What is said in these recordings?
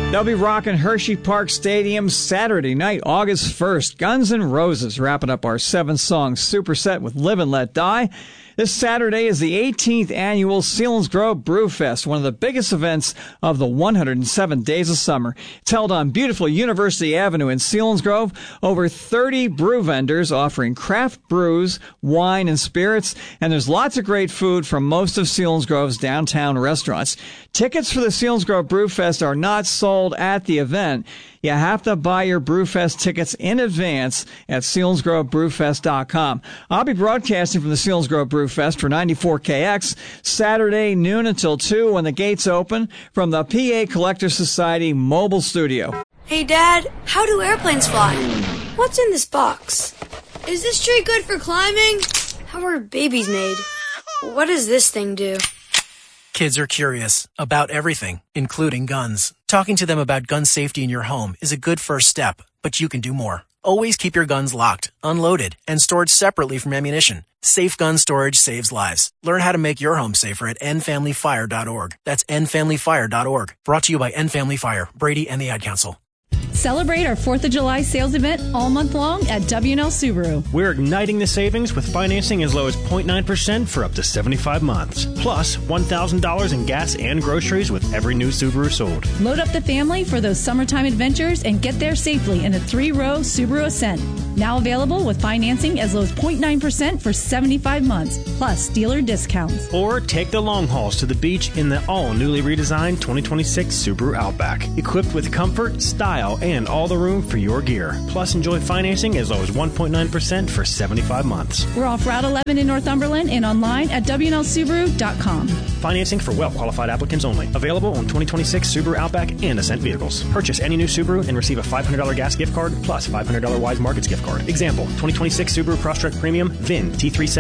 They'll be rocking Hershey Park Stadium Saturday night, August 1st. Guns N' Roses wrapping up our 7-song superset with Live and Let Die. This Saturday is the 18th annual Selinsgrove Brewfest, one of the biggest events of the 107 days of summer. It's held on beautiful University Avenue in Selinsgrove. Over 30 brew vendors offering craft brews, wine, and spirits. And there's lots of great food from most of Selinsgrove's downtown restaurants. Tickets for the Selinsgrove Brewfest are not sold at the event. You have to buy your Brewfest tickets in advance at SelinsgroveBrewfest.com. I'll be broadcasting from the Selinsgrove Brewfest for 94KX Saturday noon until 2 when the gates open from the PA Collector Society mobile studio. Hey, Dad, how do airplanes fly? What's in this box? Is this tree good for climbing? How are babies made? What does this thing do? Kids are curious about everything, including guns. Talking to them about gun safety in your home is a good first step, but you can do more. Always keep your guns locked, unloaded, and stored separately from ammunition. Safe gun storage saves lives. Learn how to make your home safer at endfamilyfire.org. That's endfamilyfire.org. Brought to you by End Family Fire, Brady, and the Ad Council. Celebrate our 4th of July sales event all month long at W&L Subaru. We're igniting the savings with financing as low as 0.9% for up to 75 months. Plus, $1,000 in gas and groceries with every new Subaru sold. Load up the family for those summertime adventures and get there safely in a 3-row Subaru Ascent. Now available with financing as low as 0.9% for 75 months, plus dealer discounts. Or take the long hauls to the beach in the all-newly redesigned 2026 Subaru Outback. Equipped with comfort, style, and all the room for your gear. Plus, enjoy financing as low as 1.9% for 75 months. We're off Route 11 in Northumberland and online at WNLSubaru.com. Financing for well-qualified applicants only. Available on 2026 Subaru Outback and Ascent vehicles. Purchase any new Subaru and receive a $500 gas gift card plus $500 Wise Markets gift card. Example, 2026 Subaru Crosstrek Premium, VIN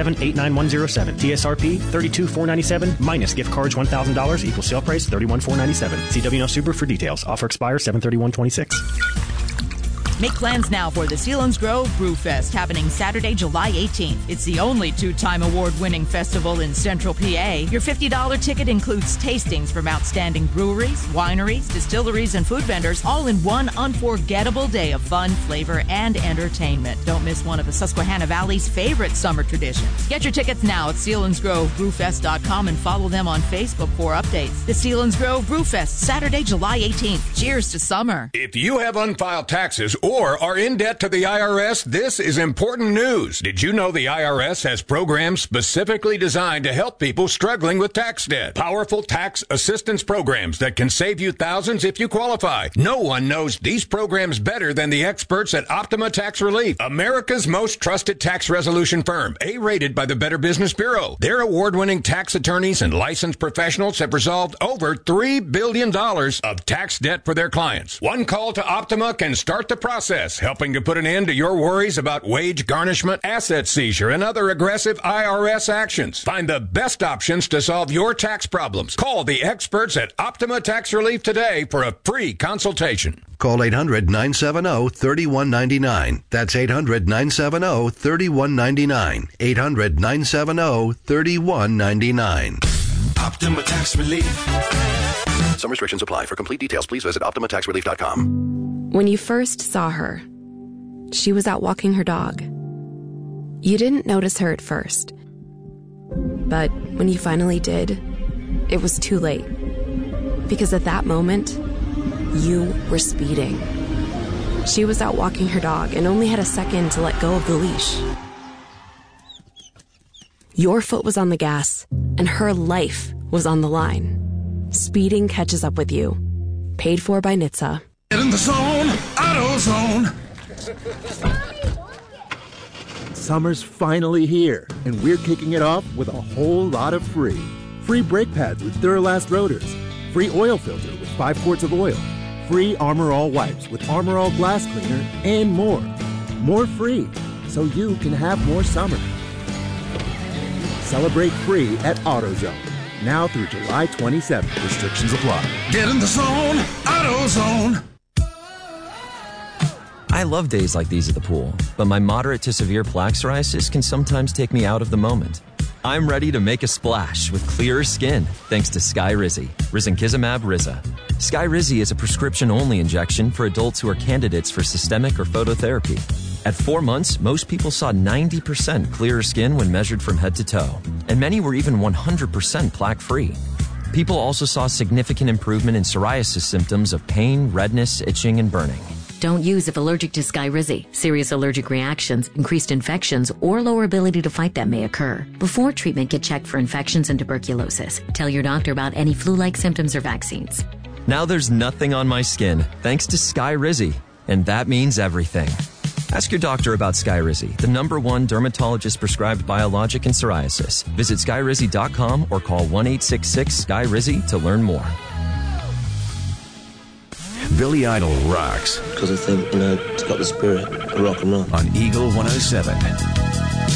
T3789107. TSRP $32,497 minus gift cards $1,000 equals sale price $31,497. See WNL Subaru for details. Offer expires 7/31/26. Make plans now for the Selinsgrove Brewfest happening Saturday, July 18th. It's the only 2-time award-winning festival in Central PA. Your $50 ticket includes tastings from outstanding breweries, wineries, distilleries, and food vendors, all in one unforgettable day of fun, flavor, and entertainment. Don't miss one of the Susquehanna Valley's favorite summer traditions. Get your tickets now at SelinsgroveBrewfest.com and follow them on Facebook for updates. The Selinsgrove Brewfest, Saturday, July 18th. Cheers to summer. If you have unfiled taxes or are in debt to the IRS, this is important news. Did you know the IRS has programs specifically designed to help people struggling with tax debt? Powerful tax assistance programs that can save you thousands if you qualify. No one knows these programs better than the experts at Optima Tax Relief, America's most trusted tax resolution firm, A-rated by the Better Business Bureau. Their award-winning tax attorneys and licensed professionals have resolved over $3 billion of tax debt for their clients. One call to Optima can start the process, helping to put an end to your worries about wage garnishment, asset seizure, and other aggressive IRS actions. Find the best options to solve your tax problems. Call the experts at Optima Tax Relief today for a free consultation. Call 800-970-3199. That's 800-970-3199. 800-970-3199. Optima Tax Relief. Some restrictions apply. For complete details, please visit OptimaTaxRelief.com. When you first saw her, she was out walking her dog. You didn't notice her at first. But when you finally did, it was too late. Because at that moment, you were speeding. She was out walking her dog and only had a second to let go of the leash. Your foot was on the gas, and her life was on the line. Speeding catches up with you. Paid for by NHTSA. Get in the zone, AutoZone. Summer's finally here, and we're kicking it off with a whole lot of free. Free brake pads with Duralast rotors. Free oil filter with 5 quarts of oil. Free Armor All wipes with Armor All glass cleaner, and more. More free, so you can have more summer. Celebrate free at AutoZone. Now through July 27th. Restrictions apply. Get in the zone, AutoZone. I love days like these at the pool, but my moderate to severe plaque psoriasis can sometimes take me out of the moment. I'm ready to make a splash with clearer skin thanks to Skyrizi, risankizumab Riza. Skyrizi is a prescription-only injection for adults who are candidates for systemic or phototherapy. At 4 months, most people saw 90% clearer skin when measured from head to toe, and many were even 100% plaque-free. People also saw significant improvement in psoriasis symptoms of pain, redness, itching, and burning. Don't use if allergic to Skyrizi. Serious allergic reactions, increased infections, or lower ability to fight them may occur. Before treatment, get checked for infections and tuberculosis. Tell your doctor about any flu-like symptoms or vaccines. Now there's nothing on my skin thanks to Skyrizi, and that means everything. Ask your doctor about Skyrizi, the #1 dermatologist-prescribed biologic in psoriasis. Visit Skyrizi.com or call 1-866-SKY-RIZI to learn more. Billy Idol rocks. Because I think, it's got the spirit of rock and roll. On Eagle 107.